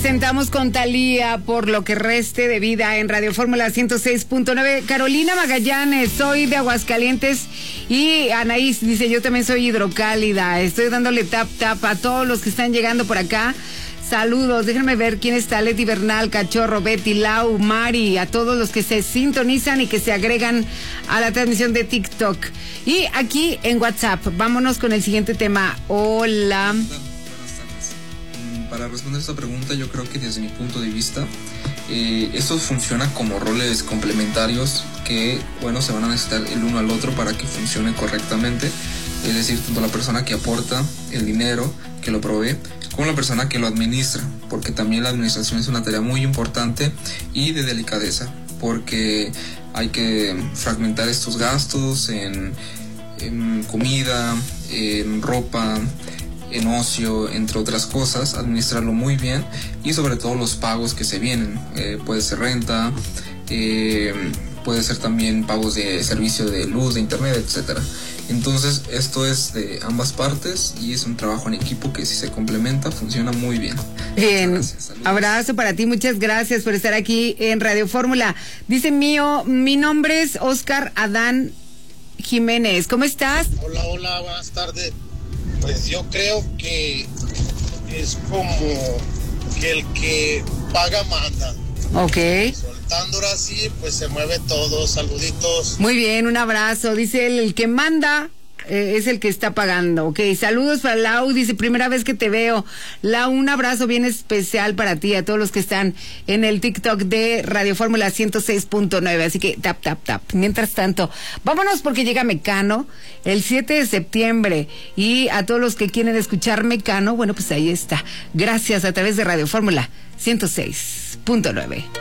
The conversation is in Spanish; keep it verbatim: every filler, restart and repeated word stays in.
Sentamos con Thalía por lo que reste de vida en Radio Fórmula ciento seis punto nueve. Carolina Magallanes, soy de Aguascalientes. Y Anaís dice, yo también soy hidrocálida. Estoy dándole tap tap a todos los que están llegando por acá. Saludos, déjenme ver quién está. Leti Bernal, Cachorro, Betty, Lau, Mari, a todos los que se sintonizan y que se agregan a la transmisión de TikTok. Y aquí en WhatsApp, vámonos con el siguiente tema. Hola. Para responder esta pregunta, yo creo que desde mi punto de vista, eh, estos funcionan como roles complementarios que, bueno, se van a necesitar el uno al otro para que funcione correctamente. Es decir, tanto la persona que aporta el dinero, que lo provee, como la persona que lo administra, porque también la administración es una tarea muy importante y de delicadeza, porque hay que fragmentar estos gastos en, en comida, en ropa, en ocio, entre otras cosas, administrarlo muy bien y sobre todo los pagos que se vienen. Eh, puede ser renta, eh, puede ser también pagos de servicio de luz, de internet, etcétera. Entonces esto es de ambas partes y es un trabajo en equipo que si se complementa funciona muy bien. Bien, gracias, abrazo para ti, muchas gracias por estar aquí en Radio Fórmula. Dice mío, mi nombre es Oscar Adán Jiménez, ¿cómo estás? Hola, hola, buenas tardes. Pues yo creo que es como que el que paga manda. Ok. Soltándolo así, pues se mueve todo. Saluditos. Muy bien, un abrazo. Dice él, el que manda eh, es el que está pagando. Ok, saludos para Lau. Dice, primera vez que te veo. Lau, un abrazo bien especial para ti, a todos los que están en el TikTok de Radio Fórmula ciento seis punto nueve. Así que tap, tap, tap. Mientras tanto, vámonos porque llega Mecano el siete de septiembre. Y a todos los que quieren escuchar Mecano, bueno, pues ahí está. Gracias a través de Radio Fórmula ciento seis punto nueve.